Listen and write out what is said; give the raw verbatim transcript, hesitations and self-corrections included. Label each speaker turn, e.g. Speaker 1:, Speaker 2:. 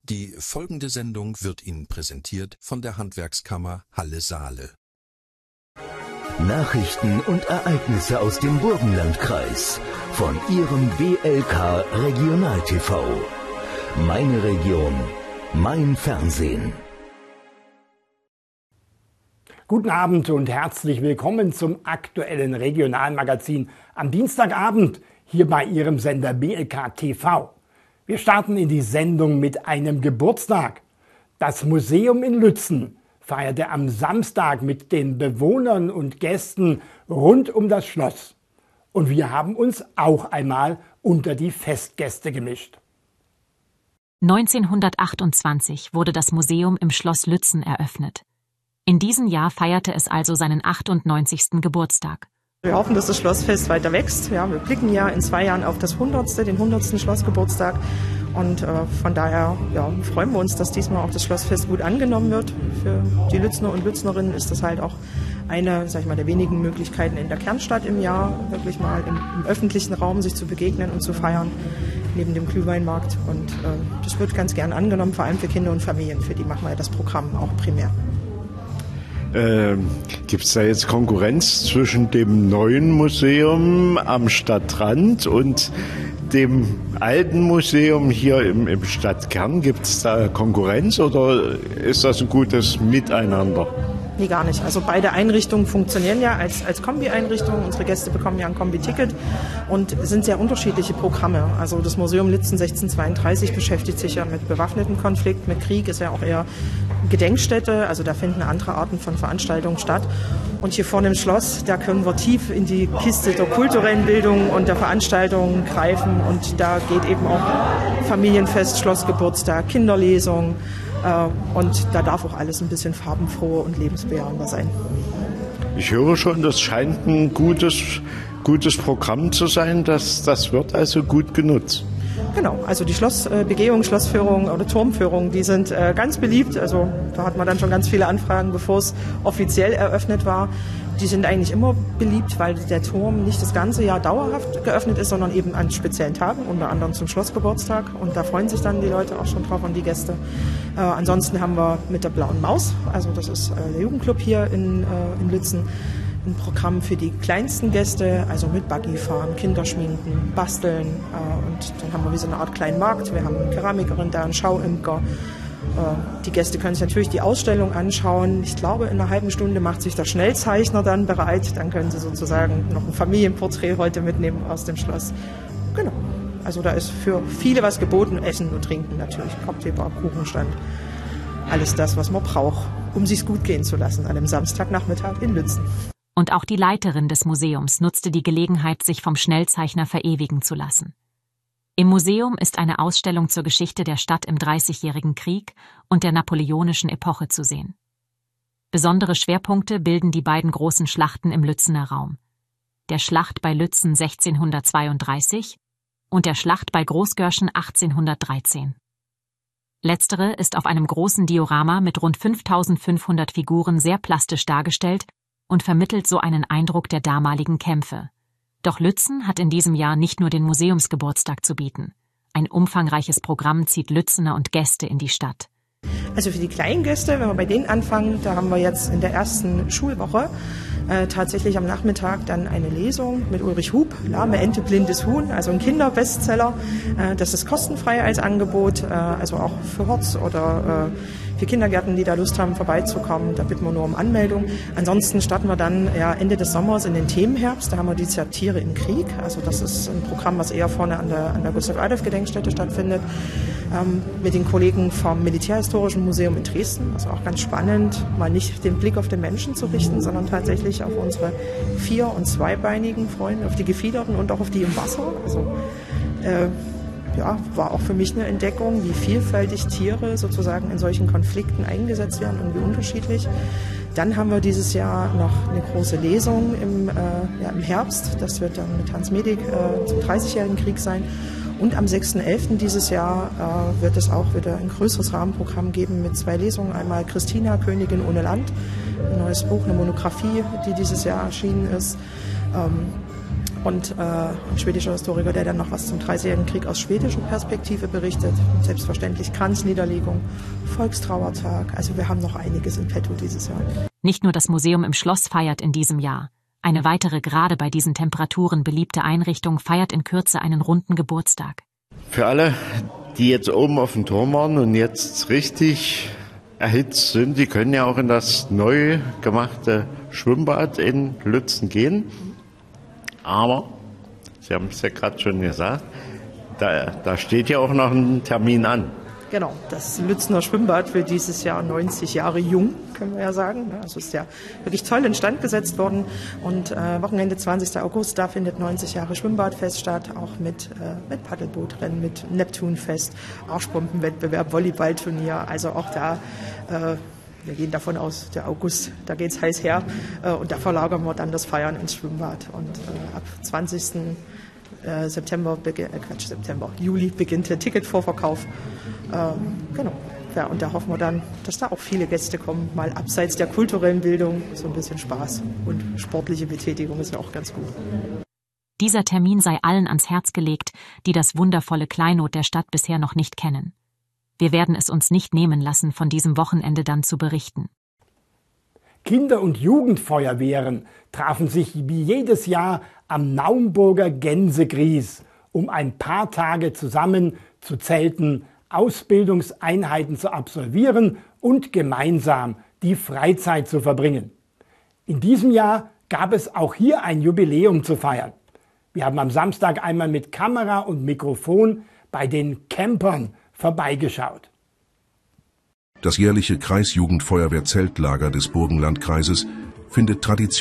Speaker 1: Die folgende Sendung wird Ihnen präsentiert von der Handwerkskammer Halle-Saale.
Speaker 2: Nachrichten und Ereignisse aus dem Burgenlandkreis von Ihrem B L K Regional T V. Meine Region, mein Fernsehen.
Speaker 3: Guten Abend und herzlich willkommen zum aktuellen Regionalmagazin am Dienstagabend hier bei Ihrem Sender B L K T V. Wir starten in die Sendung mit einem Geburtstag. Das Museum in Lützen feierte am Samstag mit den Bewohnern und Gästen rund um das Schloss. Und wir haben uns auch einmal unter die Festgäste gemischt.
Speaker 4: neunzehnhundertachtundzwanzig wurde das Museum im Schloss Lützen eröffnet. In diesem Jahr feierte es also seinen achtundneunzigsten Geburtstag.
Speaker 5: Wir hoffen, dass das Schlossfest weiter wächst. Ja, wir blicken ja in zwei Jahren auf das hundertste, den hundertsten Schlossgeburtstag. Und äh, von daher ja, freuen wir uns, dass diesmal auch das Schlossfest gut angenommen wird. Für die Lützner und Lütznerinnen ist das halt auch eine, sag ich mal, der wenigen Möglichkeiten in der Kernstadt im Jahr, wirklich mal im, im öffentlichen Raum sich zu begegnen und zu feiern, neben dem Glühweinmarkt. Und äh, das wird ganz gern angenommen, vor allem für Kinder und Familien. Für die machen wir das Programm auch primär.
Speaker 6: Ähm, gibt es da jetzt Konkurrenz zwischen dem neuen Museum am Stadtrand und dem alten Museum hier im, im Stadtkern? Gibt es da Konkurrenz oder ist das ein gutes Miteinander?
Speaker 5: Nee, gar nicht. Also beide Einrichtungen funktionieren ja als, als Kombi-Einrichtung. Unsere Gäste bekommen ja ein Kombi-Ticket und sind sehr unterschiedliche Programme. Also das Museum Lützen sechzehnhundertzweiunddreißig beschäftigt sich ja mit bewaffneten Konflikt, mit Krieg, ist ja auch eher Gedenkstätte, also da finden andere Arten von Veranstaltungen statt. Und hier vorne im Schloss, da können wir tief in die Kiste der kulturellen Bildung und der Veranstaltungen greifen. Und da geht eben auch Familienfest, Schlossgeburtstag, Kinderlesung. Und da darf auch alles ein bisschen farbenfroher und lebensbejahender sein.
Speaker 6: Ich höre schon, das scheint ein gutes, gutes Programm zu sein. Das, das wird also gut genutzt.
Speaker 5: Genau, also die Schlossbegehung, Schlossführung oder Turmführung, die sind äh, ganz beliebt. Also da hat man dann schon ganz viele Anfragen, bevor es offiziell eröffnet war. Die sind eigentlich immer beliebt, weil der Turm nicht das ganze Jahr dauerhaft geöffnet ist, sondern eben an speziellen Tagen, unter anderem zum Schlossgeburtstag. Und da freuen sich dann die Leute auch schon drauf und die Gäste. Äh, ansonsten haben wir mit der Blauen Maus, also das ist äh, der Jugendclub hier in, äh, in Lützen, ein Programm für die kleinsten Gäste, also mit Buggyfahren, Kinderschminken, Basteln. Äh, und dann haben wir wie so eine Art kleinen Markt. Wir haben eine Keramikerin da, einen Schauimker. Äh, die Gäste können sich natürlich die Ausstellung anschauen. Ich glaube, in einer halben Stunde macht sich der Schnellzeichner dann bereit. Dann können Sie sozusagen noch ein Familienporträt heute mitnehmen aus dem Schloss. Genau. Also da ist für viele was geboten. Essen und Trinken natürlich. Cocktailbar, Kuchenstand. Alles das, was man braucht, um sich's gut gehen zu lassen an einem Samstagnachmittag in Lützen.
Speaker 4: Und auch die Leiterin des Museums nutzte die Gelegenheit, sich vom Schnellzeichner verewigen zu lassen. Im Museum ist eine Ausstellung zur Geschichte der Stadt im Dreißigjährigen Krieg und der napoleonischen Epoche zu sehen. Besondere Schwerpunkte bilden die beiden großen Schlachten im Lützener Raum. Der Schlacht bei Lützen sechzehnhundertzweiunddreißig und der Schlacht bei Großgörschen achtzehnhundertdreizehn. Letztere ist auf einem großen Diorama mit rund fünftausendfünfhundert Figuren sehr plastisch dargestellt und vermittelt so einen Eindruck der damaligen Kämpfe. Doch Lützen hat in diesem Jahr nicht nur den Museumsgeburtstag zu bieten. Ein umfangreiches Programm zieht Lützener und Gäste in die Stadt.
Speaker 5: Also für die kleinen Gäste, wenn wir bei denen anfangen, da haben wir jetzt in der ersten Schulwoche äh, tatsächlich am Nachmittag dann eine Lesung mit Ulrich Hub, Lahme Ente, blindes Huhn, also ein Kinderbestseller. Äh, das ist kostenfrei als Angebot, äh, also auch für Horts oder äh, für Kindergärten, die da Lust haben, vorbeizukommen. Da bitten wir nur um Anmeldung. Ansonsten starten wir dann ja, Ende des Sommers in den Themenherbst. Da haben wir dieses Jahr Tiere im Krieg. Also das ist ein Programm, was eher vorne an der, an der Gustav-Adolf-Gedenkstätte stattfindet. Ähm, mit den Kollegen vom Militärhistorischen Museum in Dresden. Also auch ganz spannend, mal nicht den Blick auf den Menschen zu richten, sondern tatsächlich auf unsere vier- und zweibeinigen Freunde, auf die Gefiederten und auch auf die im Wasser. Also äh, ja, war auch für mich eine Entdeckung, wie vielfältig Tiere sozusagen in solchen Konflikten eingesetzt werden und wie unterschiedlich. Dann haben wir dieses Jahr noch eine große Lesung im, äh, ja, im Herbst. Das wird dann mit Hans Medig äh, zum dreißigjährigen Krieg sein. Und am sechsten elften dieses Jahr äh, wird es auch wieder ein größeres Rahmenprogramm geben mit zwei Lesungen. Einmal Christina, Königin ohne Land, ein neues Buch, eine Monographie, die dieses Jahr erschienen ist. Ähm, und äh, ein schwedischer Historiker, der dann noch was zum Dreißigjährigen Krieg aus schwedischer Perspektive berichtet. Selbstverständlich Kranzniederlegung, Volkstrauertag. Also wir haben noch einiges in petto dieses Jahr.
Speaker 4: Nicht nur das Museum im Schloss feiert in diesem Jahr. Eine weitere, gerade bei diesen Temperaturen beliebte Einrichtung feiert in Kürze einen runden Geburtstag.
Speaker 6: Für alle, die jetzt oben auf dem Turm waren und jetzt richtig erhitzt sind, die können ja auch in das neu gemachte Schwimmbad in Lützen gehen. Aber, Sie haben es ja gerade schon gesagt, da, da steht ja auch noch ein Termin an.
Speaker 5: Genau, das Lützener Schwimmbad wird dieses Jahr neunzig Jahre jung, können wir ja sagen. Also ist ja wirklich toll instand gesetzt worden. Und äh, Wochenende zwanzigsten August, da findet neunzig Jahre Schwimmbadfest statt, auch mit, äh, mit Paddelbootrennen, mit Neptunfest, Arschbombenwettbewerb, Volleyballturnier. Also auch da, äh, wir gehen davon aus, der August, da geht's heiß her. Äh, und da verlagern wir dann das Feiern ins Schwimmbad. Und äh, ab zwanzigsten September, äh, Quatsch, September, Juli beginnt der Ticketvorverkauf. Ähm, genau. Ja, und da hoffen wir dann, dass da auch viele Gäste kommen, mal abseits der kulturellen Bildung, so ein bisschen Spaß und sportliche Betätigung ist ja auch ganz gut.
Speaker 4: Dieser Termin sei allen ans Herz gelegt, die das wundervolle Kleinod der Stadt bisher noch nicht kennen. Wir werden es uns nicht nehmen lassen, von diesem Wochenende dann zu berichten.
Speaker 3: Kinder- und Jugendfeuerwehren trafen sich wie jedes Jahr am Naumburger Gänsegries, um ein paar Tage zusammen zu zelten, Ausbildungseinheiten zu absolvieren und gemeinsam die Freizeit zu verbringen. In diesem Jahr gab es auch hier ein Jubiläum zu feiern. Wir haben am Samstag einmal mit Kamera und Mikrofon bei den Campern vorbeigeschaut.
Speaker 7: Das jährliche Kreisjugendfeuerwehr-Zeltlager des Burgenlandkreises findet traditionell